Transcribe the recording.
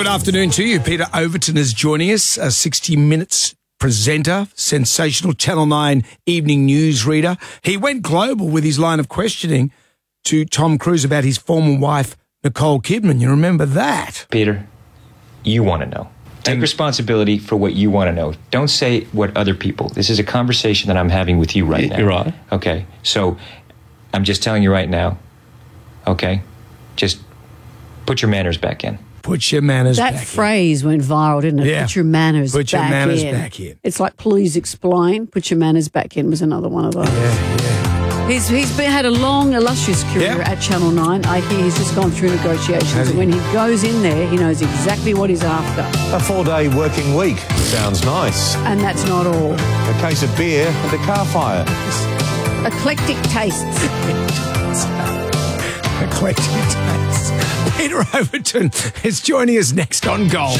Good afternoon to you. Peter Overton is joining us, a 60 Minutes presenter, sensational Channel 9 evening news reader. He went global with his line of questioning to Tom Cruise about his former wife, Nicole Kidman. You remember that? Peter, you want to know. Take responsibility for what you want to know. Don't say what other people. This is a conversation that I'm having with you right now. You're right. Okay, so I'm just telling you right now, okay? Just put your manners back in. Put your manners back in. That phrase went viral, didn't it? Yeah. Put your manners Put your back manners in. back in. It's like, please explain. Put your manners back in was another one of those. Yeah. He's had a long, illustrious career Yeah. at Channel 9. I hear he's just gone through negotiations. Has he? And when he goes in there, he knows exactly what he's after. A 4-day working week. Sounds nice. And that's not all. A case of beer and a car fire. Eclectic tastes. Eclectic taste. Peter Overton is joining us next on Gold.